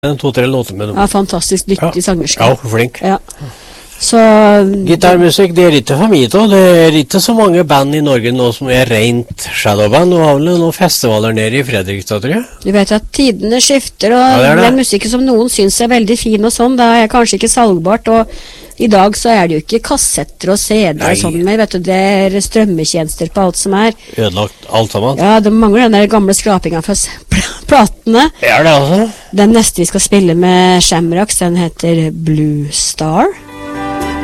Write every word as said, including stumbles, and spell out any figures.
En to-tre låter med dem. Ja, fantastisk dyktig ja. sangerske. Ja, flink. Ja. Så gitarmusikk, det er ikke for mye da. Det er ikke så mange band i Norge nå som er rent shadowband, og har vel noen festivaler nede i Fredrikstad, tror jeg. Du vet at tidene skifter, og ja, det det. den musikken som noen synes er veldig fin og sånn, da er kanskje ikke salgbart, og i dag så er det jo ikke kassetter og C D-er og sånn, men vet du, det er strømmetjenester på alt som er. Ødelagt alt sammen. Ja, det mangler den der gamle skrapingen fra platene. Ja, det er altså. Den neste vi skal spille med Shamrocks, den heter Blue Star.